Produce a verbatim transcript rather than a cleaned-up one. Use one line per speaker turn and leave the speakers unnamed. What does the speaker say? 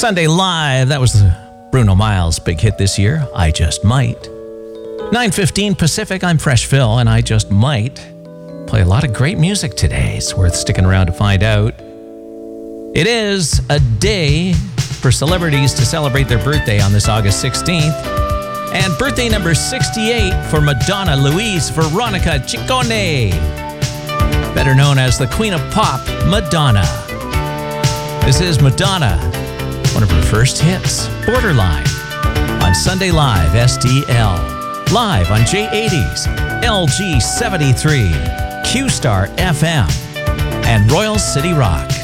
Sunday Live, that was Bruno Mars' big hit this year, I Just Might. nine fifteen Pacific, I'm Fresh Phil, and I Just Might play a lot of great music today. It's worth sticking around to find out. It is a day for celebrities to celebrate their birthday on this August sixteenth. And birthday number sixty-eight for Madonna Louise Veronica Ciccone, better known as the Queen of Pop, Madonna. This is Madonna, one of her first hits, Borderline, on Sunday Live S D L. Live on J eighties, L G seventy-three, Q-Star F M, and Royal City Rock.